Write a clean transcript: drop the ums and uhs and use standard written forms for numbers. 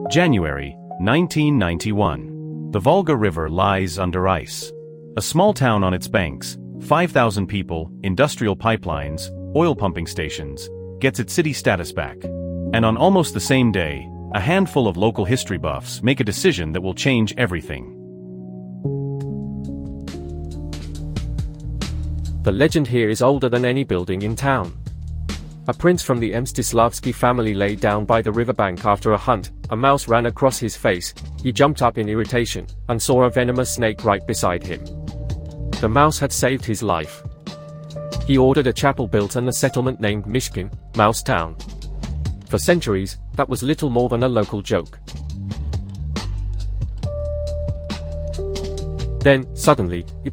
January, 1991. The Volga River lies under ice. A small town on its banks, 5,000 people, industrial pipelines, oil pumping stations, gets its city status back. And on almost the same day, a handful of local history buffs make a decision that will change everything. The legend here is older than any building in town. A prince from the Mstislavsky family lay down by the riverbank after a hunt. A mouse ran across his face. He jumped up in irritation, and saw a venomous snake right beside him. The mouse had saved his life. He ordered a chapel built and a settlement named Mishkin, Mouse Town. For centuries, that was little more than a local joke. Then, suddenly, it